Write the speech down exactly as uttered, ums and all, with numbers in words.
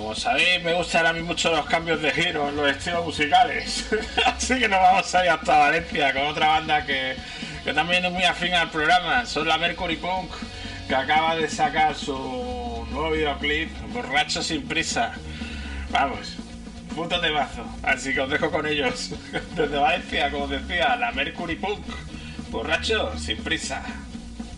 como sabéis, me gustan a mí mucho los cambios de giro en los estilos musicales. Así que nos vamos a ir hasta Valencia con otra banda que, que también es muy afín al programa. Son la Mercury Punk, que acaba de sacar su nuevo videoclip, Borracho sin prisa. Vamos, puto temazo. Así que os dejo con ellos. Desde Valencia, como decía, la Mercury Punk, Borracho sin prisa.